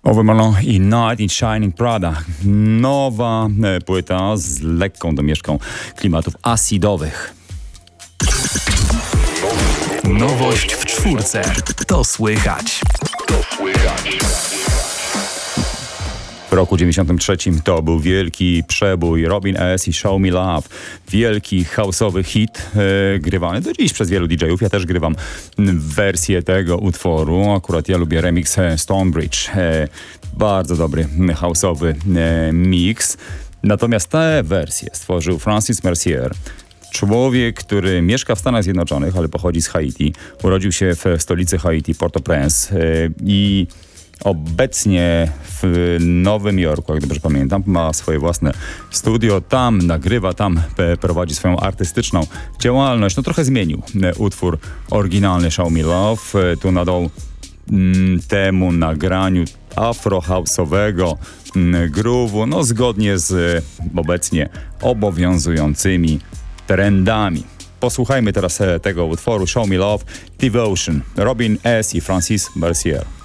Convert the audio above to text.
Overmalone i Night in Shining Prada. Nowa płyta z lekką domieszką klimatów acidowych. Nowość w czwórce. To słychać. W roku 93 to był wielki przebój Robin S. i Show Me Love. Wielki house'owy hit, grywany do dziś przez wielu DJ-ów. Ja też grywam wersję tego utworu. Akurat ja lubię remix Stonebridge. Bardzo dobry house'owy mix. Natomiast tę wersję stworzył Francis Mercier. Człowiek, który mieszka w Stanach Zjednoczonych, ale pochodzi z Haiti. Urodził się w stolicy Haiti, Port-au-Prince i obecnie w Nowym Jorku, jak dobrze pamiętam, ma swoje własne studio. Tam nagrywa, tam prowadzi swoją artystyczną działalność. No trochę zmienił utwór oryginalny Show Me Love. Tu nadał temu nagraniu afro-house'owego groove'u, no zgodnie z obecnie obowiązującymi trendami. Posłuchajmy teraz tego utworu Show Me Love, Devotion, Robin S. i Francis Mercier.